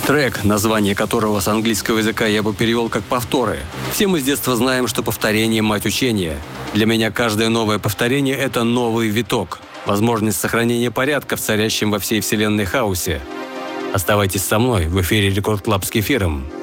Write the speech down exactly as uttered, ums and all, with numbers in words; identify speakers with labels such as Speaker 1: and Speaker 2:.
Speaker 1: Трек, название которого с английского языка я бы перевел как «повторы». Все мы с детства знаем, что повторение – мать учения. Для меня каждое новое повторение – это новый виток, возможность сохранения порядка в царящем во всей вселенной хаосе. Оставайтесь со мной, в эфире Рекорд Клаб с Кефиром.